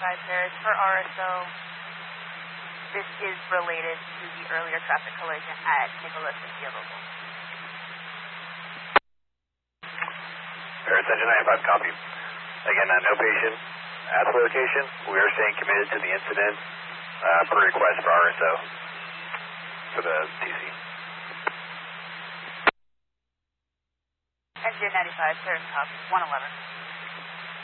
sir. For RSO, this is related to the earlier traffic collision at Nicholas and Diablo. Paris Engine 95, copy. Again, no patient at the location. We are staying committed to the incident per request for RSO for the TC. Engine 95, sir, copy. 111.